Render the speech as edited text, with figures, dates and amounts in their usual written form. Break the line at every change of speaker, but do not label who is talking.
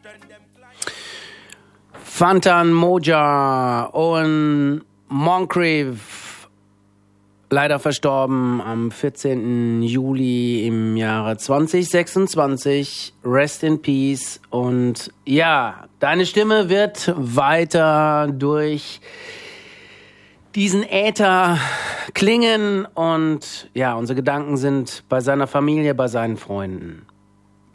Fantan Mojah, Owen Moncrief, leider verstorben am 14. Juli im Jahre 2026. Rest in Peace. Und ja, deine Stimme wird weiter durch diesen Äther klingen. Und ja, unsere Gedanken sind bei seiner Familie, bei seinen Freunden.